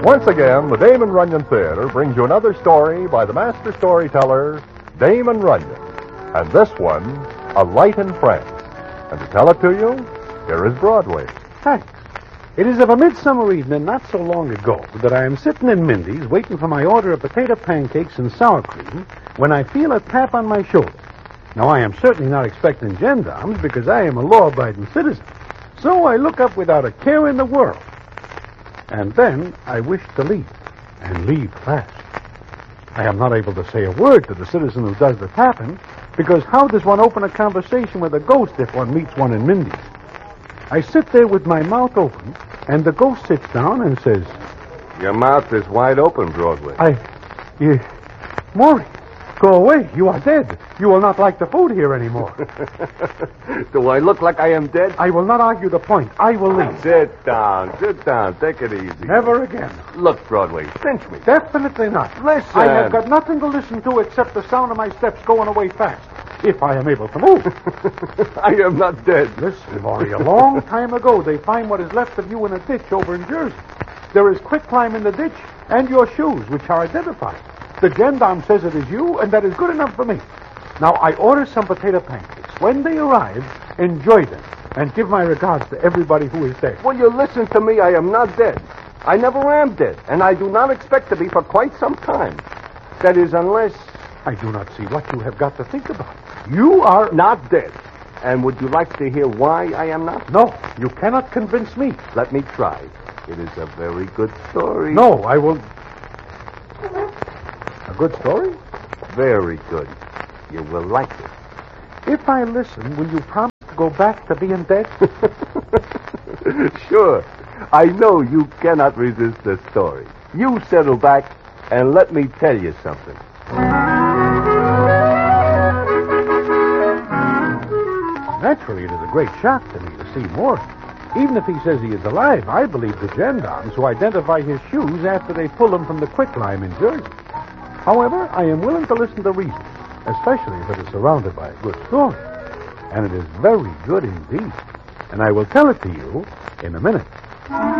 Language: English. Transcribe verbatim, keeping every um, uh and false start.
Once again, the Damon Runyon Theater brings you another story by the master storyteller, Damon Runyon. And this one, A Light in France. And to tell it to you, here is Broadway. Thanks. It is of a midsummer evening not so long ago that I am sitting in Mindy's waiting for my order of potato pancakes and sour cream when I feel a tap on my shoulder. Now, I am certainly not expecting gendarmes because I am a law-abiding citizen. So I look up without a care in the world. And then I wish to leave, and leave fast. I am not able to say a word to the citizen who does the tapping, because how does one open a conversation with a ghost if one meets one in Mindy's? I sit there with my mouth open, and the ghost sits down and says, "Your mouth is wide open, Broadway." I... You... Maury, go away. You are dead. You will not like the food here anymore. Do I look like I am dead? I will not argue the point. I will leave. Sit down, sit down. Take it easy. Never again. Look, Broadway, cinch me. Definitely not. Listen. I have got nothing to listen to except the sound of my steps going away fast, if I am able to move. I am not dead. Listen, Maury, a long time ago they find what is left of you in a ditch over in Jersey. There is quicklime in the ditch and your shoes, which are identified. The gendarme says it is you, and that is good enough for me. Now, I order some potato pancakes. When they arrive, enjoy them, and give my regards to everybody who is there. Will you listen to me? I am not dead. I never am dead, and I do not expect to be for quite some time. That is, unless... I do not see what you have got to think about. You are... Not dead. And would you like to hear why I am not? No, you cannot convince me. Let me try. It is a very good story. No, I will... A good story? Very good. You will like it. If I listen, will you promise to go back to being dead? Sure. I know you cannot resist the story. You settle back and let me tell you something. Naturally, it is a great shock to me to see Maury. Even if he says he is alive, I believe the gendarmes who identify his shoes after they pull them from the quicklime in Jersey. However, I am willing to listen to reason, especially if it is surrounded by a good story. And it is very good indeed. And I will tell it to you in a minute.